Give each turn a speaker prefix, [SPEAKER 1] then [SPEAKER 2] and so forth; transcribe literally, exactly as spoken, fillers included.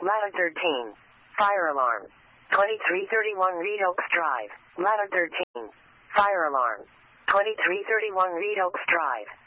[SPEAKER 1] Ladder thirteen. Fire alarm. twenty-three thirty-one Reed Oaks Drive. Ladder thirteen. Fire alarm. twenty-three thirty-one Reed Oaks Drive.